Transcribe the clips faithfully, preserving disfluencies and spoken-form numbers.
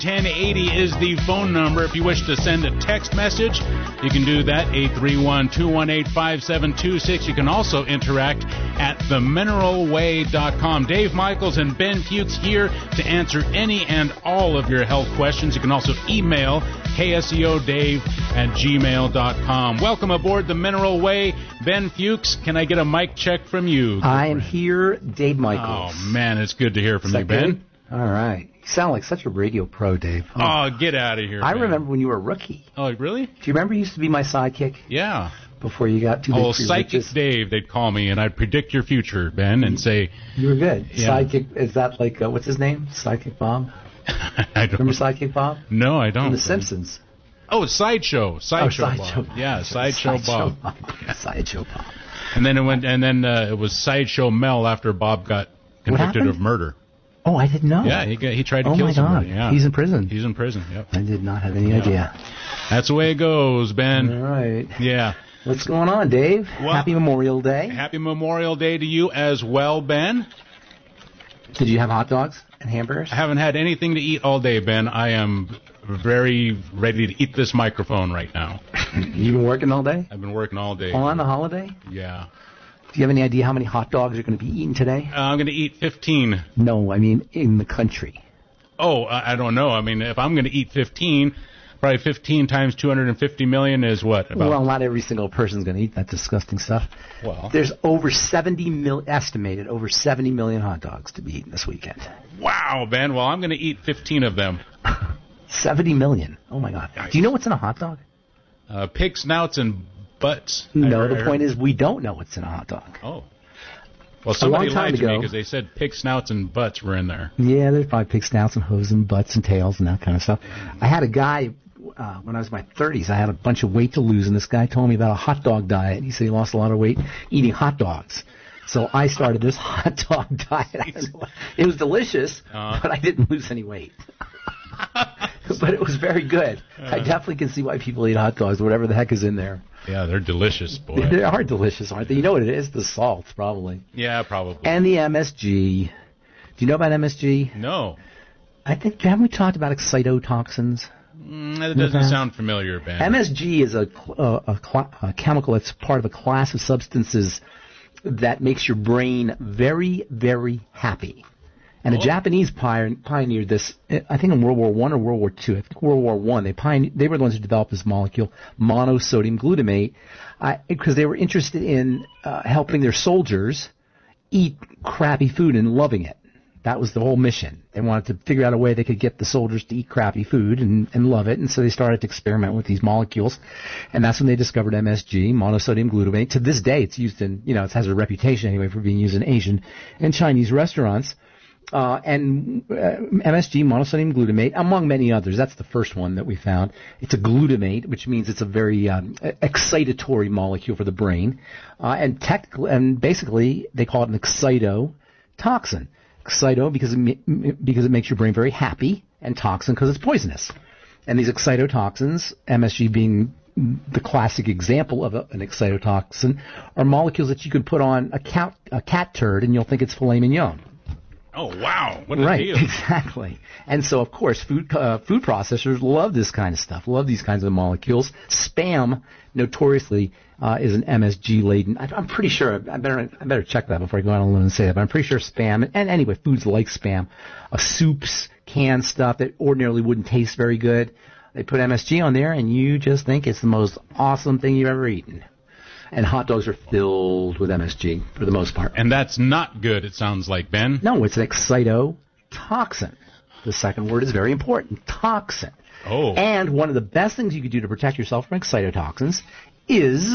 ten eighty is the phone number. If you wish to send a text message, you can do that, eight three one, two one eight, five seven two six. You can also interact at the mineral way dot com. Dave Michaels and Ben Fuchs here to answer any and all of your health questions. You can also email kseodave at gmail dot com. Welcome aboard the Mineral Way. Ben Fuchs, can I get a mic check from you? I am here, Dave Michaels. Oh, man, it's good to hear from you, Ben. Good? All right. You sound like such a radio pro, Dave. Oh, oh get out of here, I man. remember when you were a rookie. Oh, really? Do you remember you used to be my sidekick? Yeah. Before you got too big Oh, for your Psychic riches? Dave, they'd call me, and I'd predict your future, Ben, and say... You were good. Yeah. Sidekick, is that like, uh, what's his name? Sidekick Bob? I don't Remember Sidekick Bob? No, I don't. From The Simpsons. Oh, it's Sideshow. Sideshow oh, Bob. Sideshow Bob. Yeah, Sideshow, Sideshow Bob. Bob. Sideshow Bob. And then it went, and then uh, it was Sideshow Mel after Bob got convicted of murder. Oh, I didn't know. Yeah, he got, he tried to oh kill my somebody. God. Yeah. He's in prison. He's in prison. Yep. I did not have any yeah. idea. That's the way it goes, Ben. All right. Yeah. What's going on, Dave? Well, Happy Memorial Day. Happy Memorial Day to you as well, Ben. Did you have hot dogs and hamburgers? I haven't had anything to eat all day, Ben. I am very ready to eat this microphone right now. You've been working all day? I've been working all day. On the holiday? Yeah. Do you have any idea how many hot dogs you're going to be eating today? Uh, I'm going to eat fifteen. No, I mean in the country. Oh, I, I don't know. I mean, if I'm going to eat fifteen, probably fifteen times two hundred fifty million is what? About Well, not every single person's going to eat that disgusting stuff. Well, there's over seventy mil, estimated over seventy million hot dogs to be eaten this weekend. Wow, Ben. Well, I'm going to eat fifteen of them. seventy million. Oh, my God. Do you know what's in a hot dog? Uh, pig snouts and butts. No, I, the I, point is we don't know what's in a hot dog. Oh. Well, somebody lied to ago, me because they said pig snouts and butts were in there. Yeah, there's probably pig snouts and hooves and butts and tails and that kind of stuff. I had a guy, uh, when I was in my thirties, I had a bunch of weight to lose, and this guy told me about a hot dog diet. He said he lost a lot of weight eating hot dogs. So I started this hot dog diet. It was delicious, uh, but I didn't lose any weight. But it was very good. Uh, I definitely can see why people eat hot dogs, whatever the heck is in there. Yeah, they're delicious, boy. They are delicious, aren't they? You know what it is? The salt, probably. Yeah, probably. And the M S G. Do you know about M S G? No. I think, haven't we talked about excitotoxins? Mm, that doesn't sound familiar, Ben. M S G is a, a, a, a chemical that's part of a class of substances that makes your brain very, very happy. And oh. the Japanese pioneered this, I think in World War One or World War Two. I think World War One. They pioneered, they were the ones who developed this molecule, monosodium glutamate, because uh, they were interested in uh, helping their soldiers eat crappy food and loving it. That was the whole mission. They wanted to figure out a way they could get the soldiers to eat crappy food and, and love it, and so they started to experiment with these molecules, and that's when they discovered M S G, monosodium glutamate. To this day, it's used in, you know, it has a reputation anyway for being used in Asian and Chinese restaurants. Uh, and uh, M S G, monosodium glutamate, among many others. That's the first one that we found. It's a glutamate, which means it's a very um, excitatory molecule for the brain. Uh, and technically, and basically, they call it an excitotoxin. Excito because it, because it makes your brain very happy, and toxin because it's poisonous. And these excitotoxins, M S G being the classic example of a, an excitotoxin, are molecules that you can put on a cat, a cat turd and you'll think it's filet mignon. Oh, wow. What a right, deal. Exactly. And so, of course, food uh, food processors love this kind of stuff, love these kinds of molecules. Spam, notoriously, uh, is an M S G-laden. I, I'm pretty sure, I better I better check that before I go out on a limb and say that, but I'm pretty sure spam, and anyway, foods like spam, uh, soups, canned stuff that ordinarily wouldn't taste very good, they put M S G on there, and you just think it's the most awesome thing you've ever eaten. And hot dogs are filled with M S G for the most part. And that's not good, it sounds like, Ben. No, it's an excitotoxin. The second word is very important, toxin. Oh. And one of the best things you could do to protect yourself from excitotoxins is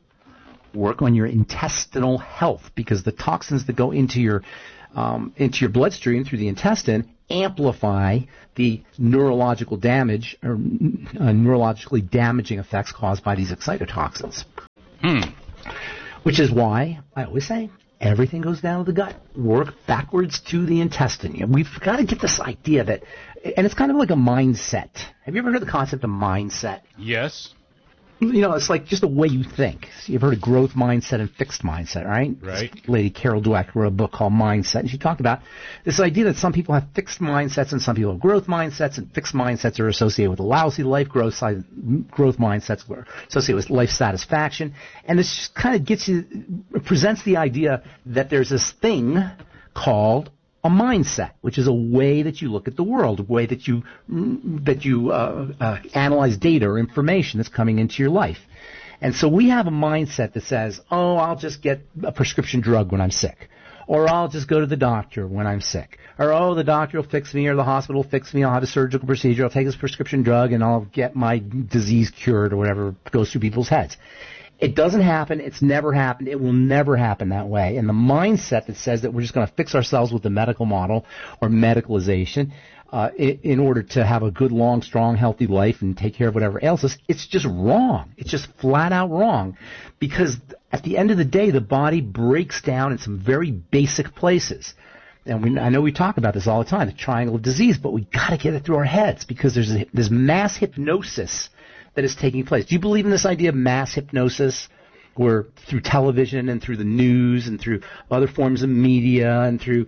work on your intestinal health, because the toxins that go into your um, into your bloodstream through the intestine amplify the neurological damage or uh, neurologically damaging effects caused by these excitotoxins. Hmm. Which is why I always say everything goes down to the gut. Work backwards to the intestine. You know, we've got to get this idea that, and it's kind of like a mindset. Have you ever heard the concept of mindset? Yes. you know, it's like just the way you think. You've heard of growth mindset and fixed mindset, right? Right. This lady Carol Dweck wrote a book called Mindset, and she talked about this idea that some people have fixed mindsets and some people have growth mindsets, and fixed mindsets are associated with a lousy life, growth, growth mindsets are associated with life satisfaction, and this just kind of gets you, presents the idea that there's this thing called a mindset, which is a way that you look at the world, a way that you that you uh, uh, analyze data or information that's coming into your life. And so we have a mindset that says, oh, I'll just get a prescription drug when I'm sick, or I'll just go to the doctor when I'm sick, or oh, the doctor will fix me, or the hospital will fix me, I'll have a surgical procedure, I'll take this prescription drug, and I'll get my disease cured, or whatever goes through people's heads. It doesn't happen. It's never happened. It will never happen that way. And the mindset that says that we're just going to fix ourselves with the medical model or medicalization uh, in, in order to have a good, long, strong, healthy life and take care of whatever ails us, it's just wrong. It's just flat out wrong. Because at the end of the day, the body breaks down in some very basic places. And we, I know we talk about this all the time, the triangle of disease, but we got to get it through our heads because there's a, there's mass hypnosis that is taking place. Do you believe in this idea of mass hypnosis, where through television and through the news and through other forms of media and through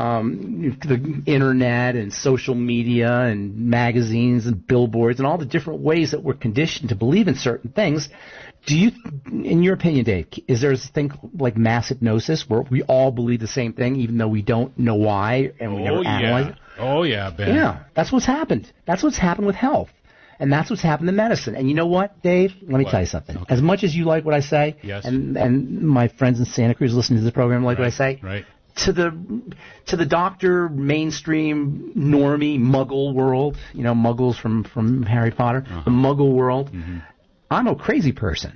um, the internet and social media and magazines and billboards and all the different ways that we're conditioned to believe in certain things, do you, in your opinion, Dave, is there a thing like mass hypnosis where we all believe the same thing even though we don't know why and we oh, never yeah. analyze it? Oh, yeah, Ben. Yeah, that's what's happened. That's what's happened with health. And that's what's happened in medicine. And you know what, Dave? Let me what? tell you something. Okay. As much as you like what I say, yes. and and my friends in Santa Cruz listening to this program like right. what I say, right. to the to the doctor, mainstream, normie, muggle world, you know, muggles from, from Harry Potter, uh-huh. the muggle world, mm-hmm. I'm a crazy person.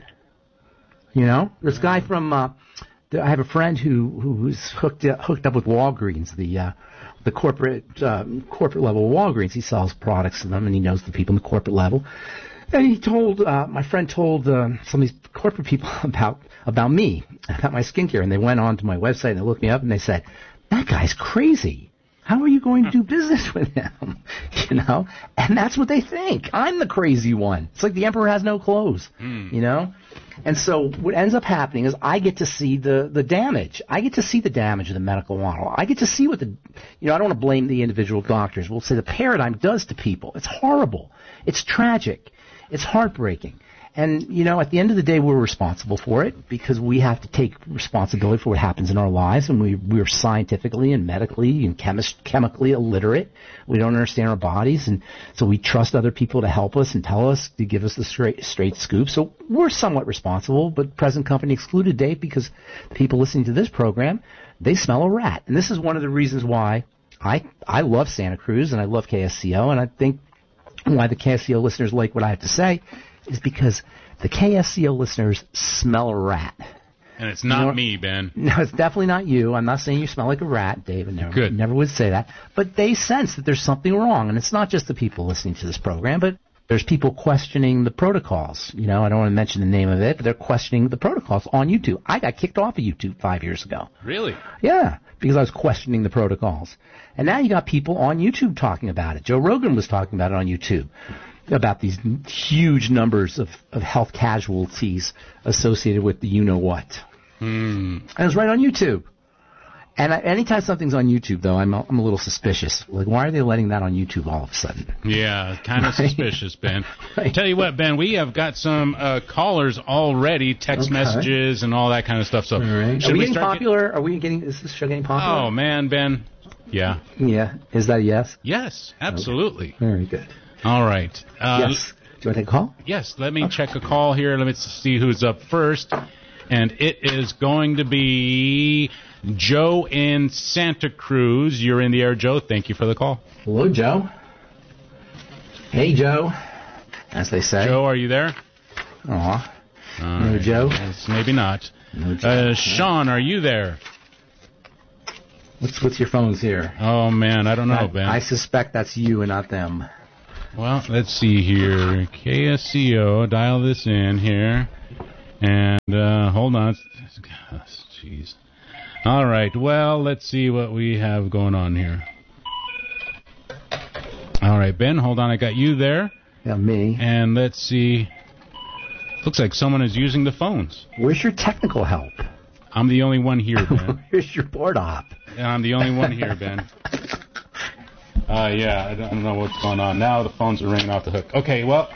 You know? This guy from, uh, I have a friend who who's hooked up, hooked up with Walgreens, the uh, the corporate um, corporate level of Walgreens. He sells products to them, and he knows the people in the corporate level. And he told uh, my friend told uh, some of these corporate people about about me, about my skincare, and they went on to my website and they looked me up and they said, "That guy's crazy. How are you going to do business with him?" You know, and that's what they think. I'm the crazy one. It's like the emperor has no clothes. Mm. You know. And so what ends up happening is I get to see the, the damage. I get to see the damage of the medical model. I get to see what the, you know, I don't want to blame the individual doctors. We'll say the paradigm does to people. It's horrible. It's tragic. It's heartbreaking. And, you know, at the end of the day, we're responsible for it because we have to take responsibility for what happens in our lives, and we, we're scientifically and medically and chemist, chemically illiterate. We don't understand our bodies, and so we trust other people to help us and tell us, to give us the straight, straight scoop. So we're somewhat responsible, but present company excluded, Dave, because the people listening to this program, they smell a rat. And this is one of the reasons why I, I love Santa Cruz and I love K S C O, and I think why the K S C O listeners like what I have to say is because the K S C O listeners smell a rat. And it's not you know, me, Ben. No, it's definitely not you. I'm not saying you smell like a rat, David. Never, Good. Never would say that. But they sense that there's something wrong. And it's not just the people listening to this program, but there's people questioning the protocols. You know, I don't want to mention the name of it, but they're questioning the protocols on YouTube. I got kicked off of YouTube five years ago. Really? Yeah, because I was questioning the protocols. And now you got people on YouTube talking about it. Joe Rogan was talking about it on YouTube, about these huge numbers of, of health casualties associated with the you-know-what. Mm. And it was right on YouTube. And I, anytime something's on YouTube, though, I'm a, I'm a little suspicious. Like, why are they letting that on YouTube all of a sudden? Yeah, kind of right? suspicious, Ben. Right. Tell you what, Ben, we have got some uh, callers already, text okay. messages and all that kind of stuff. So, all right. should Are we, we getting start popular? Get... Are we getting? Is this show getting popular? Oh man, Ben. Yeah. Yeah. Is that a yes? Yes, absolutely. Okay. Very good. All right. Uh, yes. Do you want to take a call? Yes. Let me okay. check a call here. Let me see who's up first. And it is going to be Joe in Santa Cruz. You're in the air, Joe. Thank you for the call. Hello, Joe. Hey, Joe. As they say. Joe, are you there? Aw. Uh, no, Joe? Yes, maybe not. No, Joe. Uh, Sean, are you there? What's what's your phones here? Oh, man, I don't know, I, Ben. I suspect that's you and not them. Well, let's see here. K S C O, dial this in here. And, uh, hold on. Jeez. All right, well, let's see what we have going on here. All right, Ben, hold on. I got you there. Yeah, me. And let's see. Looks like someone is using the phones. Where's your technical help? I'm the only one here, Ben. Where's your board op? Yeah, I'm the only one here, Ben. Uh, yeah, I don't know what's going on. Now the phones are ringing off the hook. Okay, well...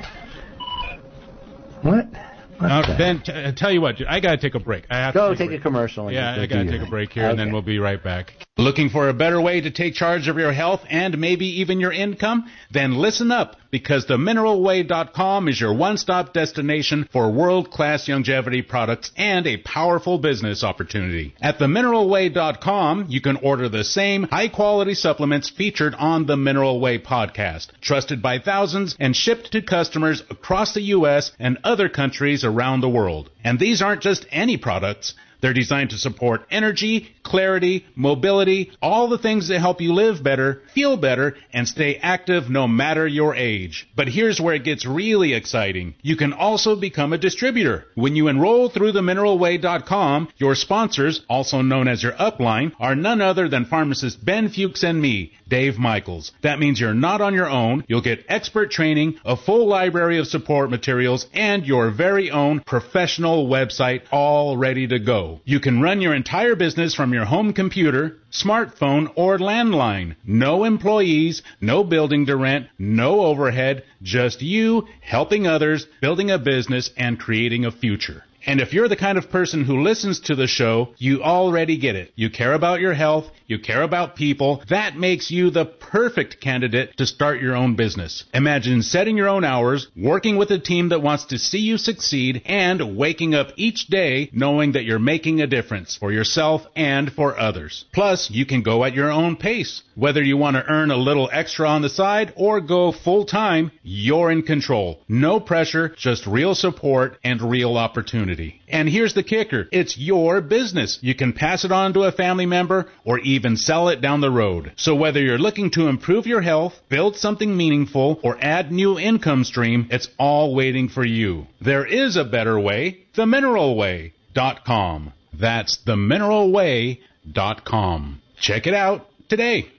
What? Uh, Ben, t- I tell you what, I got to take a break. I have Go to take a, a commercial. Yeah, I got to take a break here, okay. And then we'll be right back. Looking for a better way to take charge of your health and maybe even your income? Then listen up, because the mineral way dot com is your one-stop destination for world-class longevity products and a powerful business opportunity. At the mineral way dot com, you can order the same high-quality supplements featured on the Mineral Way podcast, trusted by thousands and shipped to customers across the U S and other countries around the world. And these aren't just any products. They're designed to support energy, clarity, mobility, all the things that help you live better, feel better, and stay active no matter your age. But here's where it gets really exciting. You can also become a distributor. When you enroll through the mineral way dot com, your sponsors, also known as your upline, are none other than pharmacist Ben Fuchs and me, Dave Michaels. That means you're not on your own. You'll get expert training, a full library of support materials, and your very own professional website all ready to go. You can run your entire business from your home computer, smartphone, or landline. No employees, no building to rent, no overhead, just you helping others, building a business, and creating a future. And if you're the kind of person who listens to the show, you already get it. You care about your health, you care about people. That makes you the perfect candidate to start your own business. Imagine setting your own hours, working with a team that wants to see you succeed, and waking up each day knowing that you're making a difference for yourself and for others. Plus, you can go at your own pace. Whether you want to earn a little extra on the side or go full-time, you're in control. No pressure, just real support and real opportunity. And here's the kicker. It's your business. You can pass it on to a family member or even sell it down the road. So whether you're looking to improve your health, build something meaningful, or add new income stream, it's all waiting for you. There is a better way. the mineral way dot com. That's the mineral way dot com. Check it out today.